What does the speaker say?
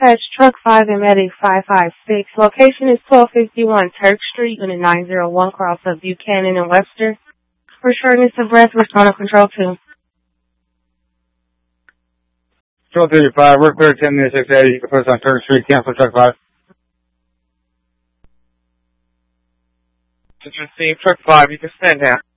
Dispatch Truck 5 and Medic 556. Location is 1251 Turk Street, Unit 901, cross of Buchanan and Webster. For shortness of breath, respond to Control 2. Control 35, we're clear 10 minutes 680. You can put us on Turk Street, cancel Truck 5. Just received Truck 5, you can stand down.